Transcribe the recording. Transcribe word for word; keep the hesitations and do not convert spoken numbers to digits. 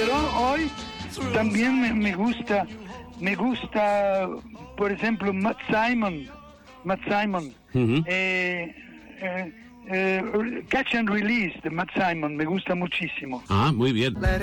pero hoy también me, me gusta, me gusta, por ejemplo, Matt Simon, Matt Simon, uh-huh. eh, eh, eh, Catch and Release de Matt Simon, me gusta muchísimo. Ah, muy bien.